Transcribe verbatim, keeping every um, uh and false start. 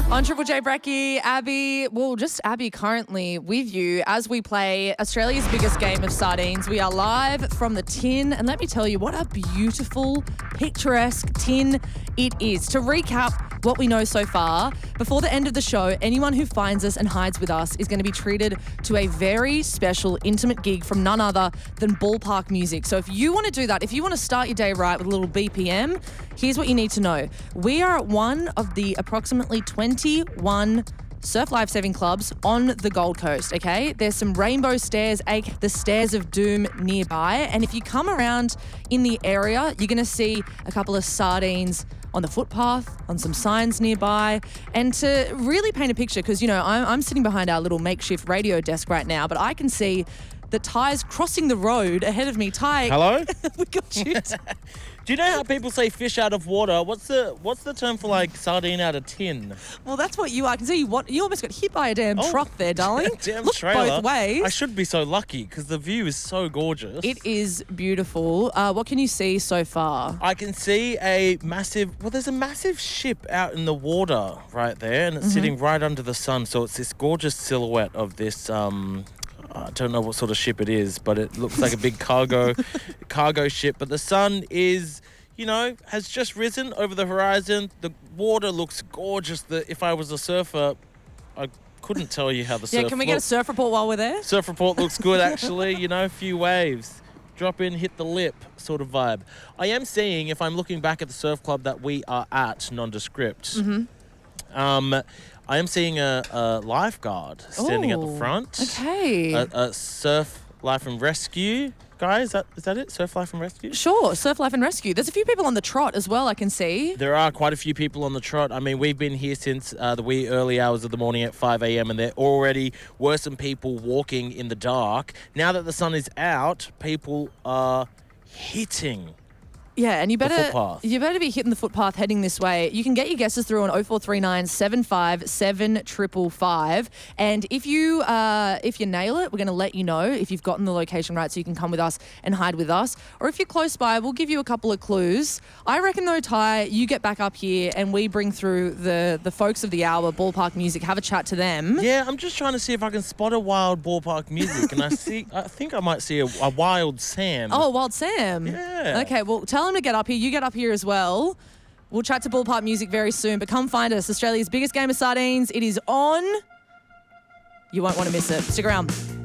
On Triple J Brekkie, Abby, well, just Abby currently with you as we play Australia's biggest game of sardines. We are live from the tin, and let me tell you what a beautiful, picturesque tin it is. To recap what we know so far, before the end of the show, anyone who finds us and hides with us is going to be treated to a very special, intimate gig from none other than Ballpark Music. So if you want to do that, if you want to start your day right with a little B P M, here's what you need to know. We are at one of the approximately twenty-one surf lifesaving clubs on the Gold Coast, okay? There's some rainbow stairs, aka the Stairs of Doom nearby. And if you come around in the area, you're going to see a couple of sardines on the footpath, on some signs nearby. And to really paint a picture, because, you know, I'm, I'm sitting behind our little makeshift radio desk right now, but I can see the Ty's crossing the road ahead of me. Ty, hello? We got you. Do you know how people say fish out of water? What's the what's the term for like sardine out of tin? Well, that's what you are. I can see you, want, you almost got hit by a damn Oh, truck there, darling. Damn Look trailer. both ways. I should be so lucky because the view is so gorgeous. It is beautiful. Uh, what can you see so far? I can see a massive, well, there's a massive ship out in the water right there, and it's mm-hmm. sitting right under the sun. So it's this gorgeous silhouette of this, um, I don't know what sort of ship it is, but it looks like a big cargo cargo ship. But the sun is, you know, has just risen over the horizon. The water looks gorgeous. The, if I was a surfer, I couldn't tell you how the surf Yeah, can we looked. get a surf report while we're there? Surf report looks good, actually. You know, a few waves. Drop in, hit the lip sort of vibe. I am seeing, if I'm looking back at the surf club that we are at, Nondescript, mm-hmm. um, I am seeing a, a lifeguard standing Ooh, at the front. Okay. A, a surf life and rescue guy. Is that is that it? Surf life and rescue? Sure, Surf Life and Rescue. There's a few people on the trot as well, I can see. There are quite a few people on the trot. I mean, we've been here since uh, the wee early hours of the morning at five a.m. and there already were some people walking in the dark. Now that the sun is out, people are hitting Yeah, and you better footpath. you better be hitting the footpath heading this way. You can get your guesses through on oh four three nine, seven five seven, five five five. And if you uh, if you nail it, we're going to let you know if you've gotten the location right so you can come with us and hide with us. Or if you're close by, we'll give you a couple of clues. I reckon though, Ty, you get back up here and we bring through the, the folks of the hour, Ballpark Music, have a chat to them. Yeah, I'm just trying to see if I can spot a wild Ballpark Music. And I see, I think I might see a, a wild Sam. Oh, Wild Sam. Yeah. Okay, well, tell him to get up here. You get up here as well. We'll chat to Ballpark Music very soon, but come find us. Australia's biggest game of sardines. It is on. You won't want to miss it. Stick around.